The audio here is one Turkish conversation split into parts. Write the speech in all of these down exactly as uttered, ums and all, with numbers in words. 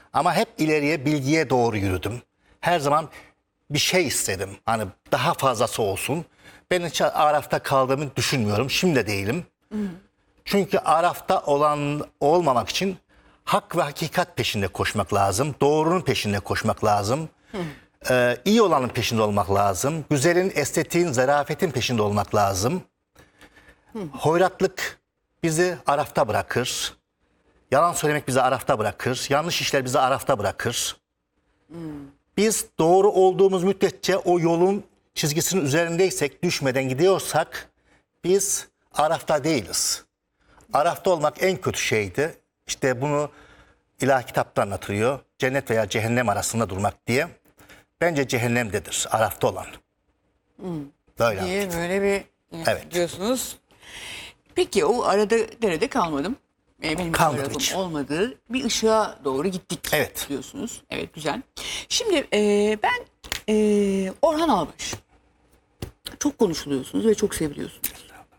Ama hep ileriye, bilgiye doğru yürüdüm. Her zaman bir şey istedim. Hani daha fazlası olsun. Ben hiç arafta kaldığımı düşünmüyorum. Şimdi de değilim. Hı. Çünkü arafta olan olmamak için hak ve hakikat peşinde koşmak lazım. Doğrunun peşinde koşmak lazım. Hı. Ee, iyi olanın peşinde olmak lazım. Güzelin, estetiğin, zarafetin peşinde olmak lazım. Hı. Hoyratlık bizi arafta bırakır. Yalan söylemek bizi arafta bırakır. Yanlış işler bizi arafta bırakır. Hmm. Biz doğru olduğumuz müddetçe o yolun çizgisinin üzerindeysek, düşmeden gidiyorsak biz arafta değiliz. Arafta olmak en kötü şeydi. İşte bunu ilahi kitapta anlatılıyor. Cennet veya cehennem arasında durmak diye. Bence cehennemdedir arafta olan. Hmm. Böyle. Diye böyle bir evet. diyorsunuz. Peki o arada derede kalmadım. Benim Kalmadı hiç. Olmadığı bir ışığa doğru gittik evet. diyorsunuz. Evet, güzel. Şimdi e, ben e, Orhan Albaş. Çok konuşuluyorsunuz ve çok seviliyorsunuz.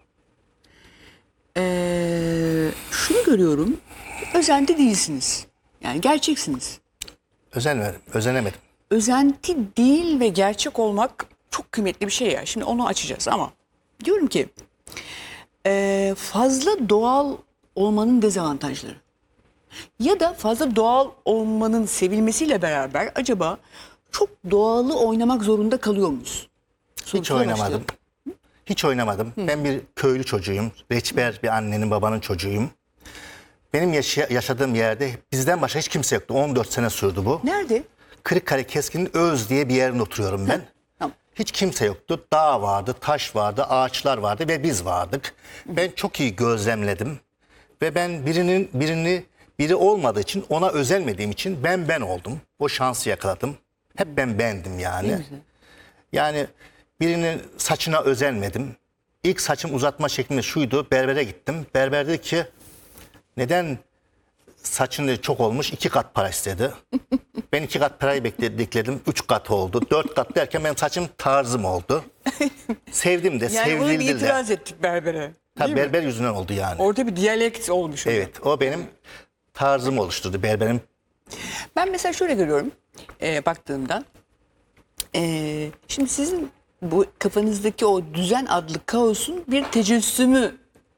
E, şunu görüyorum. Özenti değilsiniz. Yani gerçeksiniz. Özenmedim, özenemedim. Özenti değil ve gerçek olmak çok kıymetli bir şey ya. Şimdi onu açacağız ama diyorum ki e, fazla doğal olmanın dezavantajları. Ya da fazla doğal olmanın sevilmesiyle beraber acaba çok doğalı oynamak zorunda kalıyor muyuz? Hiç Sonuçta oynamadım. başlayalım. Hiç oynamadım. Hı. Ben bir köylü çocuğuyum. Reçber bir annenin babanın çocuğuyum. Benim yaşa yaşadığım yerde bizden başka hiç kimse yoktu. on dört sene sürdü bu. Nerede? Kırıkkale Keskin'in Öz diye bir yerinde oturuyorum ben. Hı. Tamam. Hiç kimse yoktu. Dağ vardı, taş vardı, ağaçlar vardı ve biz vardık. Hı. Ben çok iyi gözlemledim. Ve ben birinin birini biri olmadığı için, ona özenmediğim için ben ben oldum. O şansı yakaladım. Hep ben bendim yani. Yani birinin saçına özenmedim. İlk saçım uzatma şeklinde şuydu. Berbere gittim. Berber dedi ki neden saçın çok olmuş? İki kat para istedi. Ben iki kat parayı bekledim. Üç kat oldu. Dört kat derken benim saçım tarzım oldu. Sevdim de, yani sevdildi de. Yani ona bir itiraz ettik berbere. Tabii berber yüzünden oldu yani. Orada bir diyalekt olmuş. Evet, o benim tarzım oluşturdu berberim. Ben mesela şöyle görüyorum e, baktığımda. E, şimdi sizin bu kafanızdaki o düzen adlı kaosun bir tecessümü.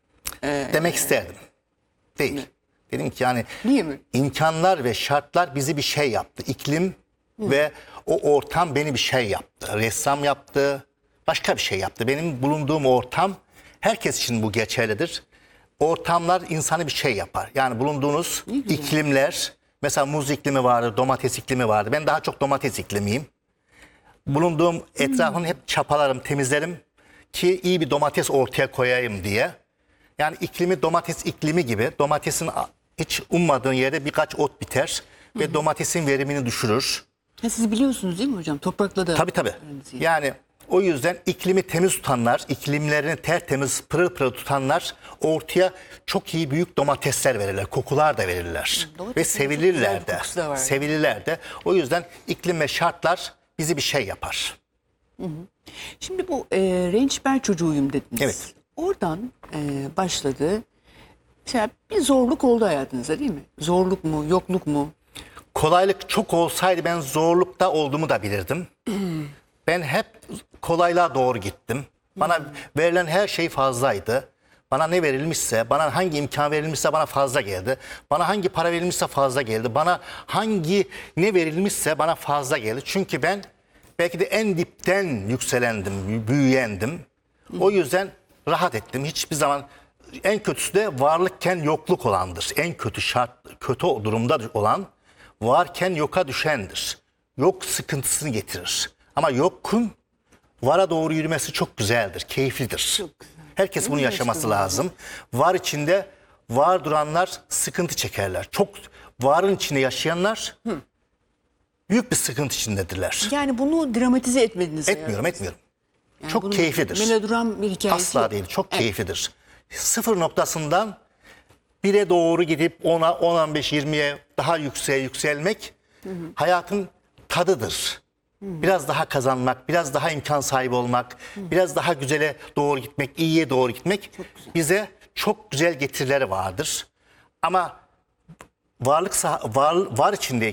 E, Demek isterdim. Değil. Mi? Dedim ki yani Değil mi? imkanlar ve şartlar bizi bir şey yaptı. İklim Hı. ve o ortam beni bir şey yaptı. Ressam yaptı, başka bir şey yaptı. Benim bulunduğum ortam, herkes için bu geçerlidir. Ortamlar insanı bir şey yapar. Yani bulunduğunuz iklimler, mesela muz iklimi vardı, domates iklimi vardı. Ben daha çok domates iklimiyim. Bulunduğum etrafını hmm. hep çapalarım, temizlerim ki iyi bir domates ortaya koyayım diye. Yani iklimi domates iklimi gibi. Domatesin hiç ummadığın yerde birkaç ot biter hmm. ve domatesin verimini düşürür. Ya siz biliyorsunuz değil mi hocam? Toprakla da. Tabii tabii. Yani o yüzden iklimi temiz tutanlar, iklimlerini tertemiz, pırıl pırıl tutanlar ortaya çok iyi büyük domatesler verirler. Kokular da verirler. Domates ve sevilirler de. Sevilirler de. O yüzden iklim ve şartlar bizi bir şey yapar. Hı hı. Şimdi bu e, rençber çocuğuyum dediniz. Evet. Oradan e, başladı. Mesela bir zorluk oldu hayatınızda değil mi? Zorluk mu, yokluk mu? Kolaylık çok olsaydı ben zorlukta olduğumu da bilirdim. Ben hep kolaylığa doğru gittim. Bana verilen her şey fazlaydı. Bana ne verilmişse, bana hangi imkan verilmişse bana fazla geldi. Bana hangi para verilmişse fazla geldi. Bana hangi ne verilmişse bana fazla geldi. Çünkü ben belki de en dipten yükselendim, büyüyendim. O yüzden rahat ettim. Hiçbir zaman en kötüsü de varlıkken yokluk olandır. En kötü şart, kötü durumda olan varken yoka düşendir. Yok sıkıntısını getirir. Ama yokun vara doğru yürümesi çok güzeldir, keyiflidir. Çok güzel. Herkes bunu yaşaması lazım. Var içinde var duranlar sıkıntı çekerler. Çok varın içinde yaşayanlar Hı. büyük bir sıkıntı içindedirler. Yani bunu dramatize etmediniz. Etmiyorum, etmiyorum. Yani çok keyiflidir. Melodram bir hikayesi. Asla değil, çok evet. keyiflidir. Sıfır noktasından bire doğru gidip ona, on, on beş, yirmiye daha yükseğe yükselmek hı hı. hayatın tadıdır. Biraz daha kazanmak, biraz daha imkan sahibi olmak, Hı. biraz daha güzele doğru gitmek, iyiye doğru gitmek çok bize çok güzel getirileri vardır. Ama varlık var, var içinde